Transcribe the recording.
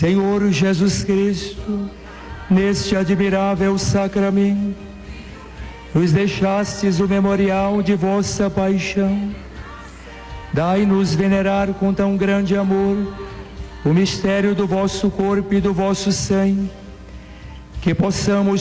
Senhor Jesus Cristo, neste admirável sacramento, nos deixastes o memorial de vossa paixão. Dai-nos venerar com tão grande amor o mistério do vosso corpo e do vosso sangue, que possamos